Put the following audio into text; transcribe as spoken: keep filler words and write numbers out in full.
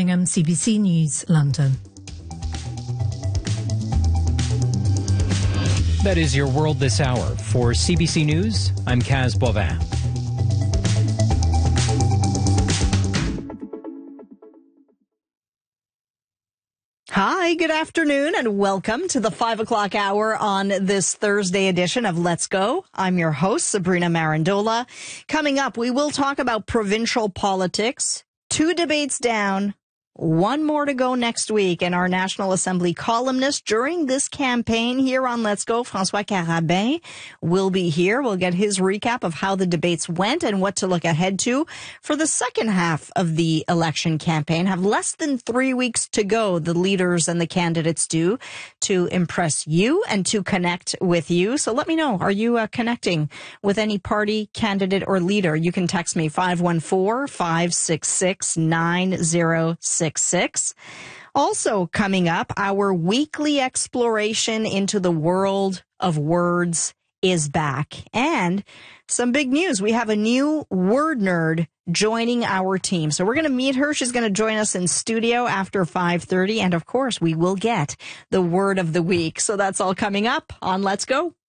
Birmingham, C B C News, London. That is your world this hour. For C B C News, I'm Kaz Bovin. Hi, good afternoon, and welcome to the five o'clock hour on this Thursday edition of Let's Go. I'm your host, Sabrina Marandola. Coming up, we will talk about provincial politics, two debates down, one more to go next week, and our National Assembly columnist during this campaign here on Let's Go, François Carabin, will be here. We'll get his recap of how the debates went and what to look ahead to for the second half of the election campaign. Have less than three weeks to go, the leaders and the candidates do, to impress you and to connect with you. So let me know, are you uh, connecting with any party, candidate, or leader? You can text me five one four, five six six, nine zero six six. Also coming up, our weekly exploration into the world of words is back. And some big news. We have a new word nerd joining our team. So we're going to meet her. She's going to join us in studio after five thirty. And of course, we will get the word of the week. So that's all coming up on Let's Go.